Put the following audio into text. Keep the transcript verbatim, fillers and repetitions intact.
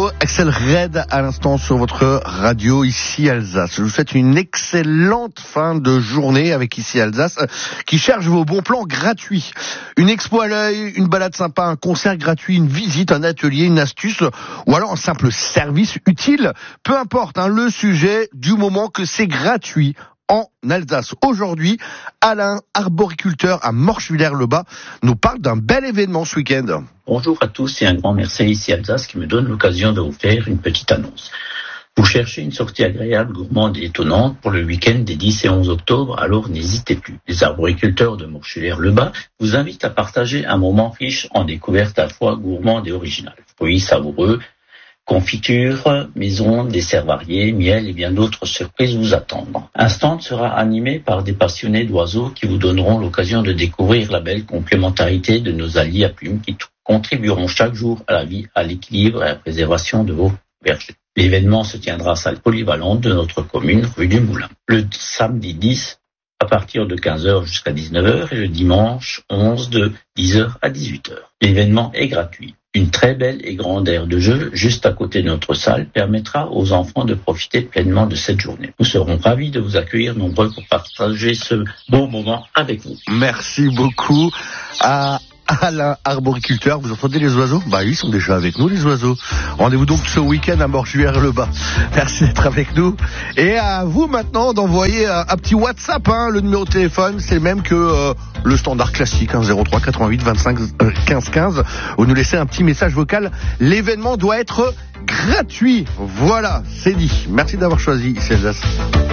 Axel Red à l'instant sur votre radio Ici Alsace. Je vous souhaite une excellente fin de journée avec Ici Alsace qui cherche vos bons plans gratuits. Une expo à l'œil, une balade sympa, un concert gratuit, une visite, un atelier, une astuce ou alors un simple service utile. Peu importe hein, le sujet du moment que c'est gratuit. En Alsace. Aujourd'hui, Alain, arboriculteur à Morchevillers-le-Bas, nous parle d'un bel événement ce week-end. Bonjour à tous et un grand merci Ici Alsace qui me donne l'occasion de vous faire une petite annonce. Vous cherchez une sortie agréable, gourmande et étonnante pour le week-end des dix et onze octobre, alors n'hésitez plus. Les arboriculteurs de Morchevillers-le-Bas vous invitent à partager un moment riche en découvertes à la fois gourmandes et originales. Fruits savoureux, confitures, maison, desserts variés, miel et bien d'autres surprises vous attendent. Un stand sera animé par des passionnés d'oiseaux qui vous donneront l'occasion de découvrir la belle complémentarité de nos alliés à plumes qui t- contribueront chaque jour à la vie, à l'équilibre et à la préservation de vos vergers. L'événement se tiendra à salle polyvalente de notre commune, rue du Moulin, le samedi dix à partir de quinze heures jusqu'à dix-neuf heures et le dimanche onze de dix heures à dix-huit heures. L'événement est gratuit. Une très belle et grande aire de jeu juste à côté de notre salle permettra aux enfants de profiter pleinement de cette journée. Nous serons ravis de vous accueillir nombreux pour partager ce beau moment avec vous. Merci beaucoup à Alain, arboriculteur. Vous entendez les oiseaux ? Bah, ils sont déjà avec nous, les oiseaux. Rendez-vous donc ce week-end à Morchevillers-le-Bas. Merci d'être avec nous. Et à vous maintenant d'envoyer un, un petit WhatsApp. Hein. Le numéro de téléphone, c'est le même que euh, le standard classique, hein, zéro trois quatre-vingt-huit vingt-cinq quinze quinze. Vous nous laissez un petit message vocal. L'événement doit être gratuit. Voilà, c'est dit. Merci d'avoir choisi Ici Alsace.